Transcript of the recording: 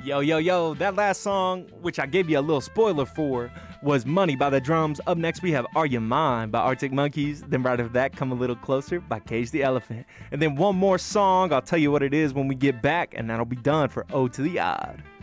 Yo, yo, yo, that last song, which I gave you a little spoiler for, was Money by The Drums. Up next, we have Are You Mine by Arctic Monkeys. Then right after that, Come a Little Closer by Cage the Elephant. And then one more song, I'll tell you what it is when we get back, and that'll be done for Ode to the Odd.